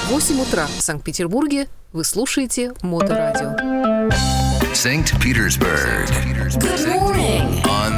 8 утра в Санкт-Петербурге. Вы слушаете Моторадио. St. Petersburg. Good morning. On